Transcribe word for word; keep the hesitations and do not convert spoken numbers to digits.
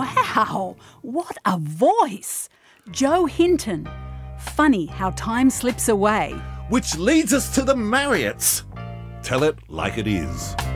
Wow, what a voice! Joe Hinton. Funny how time slips away. Which leads us to the Marriotts. Tell it like it is.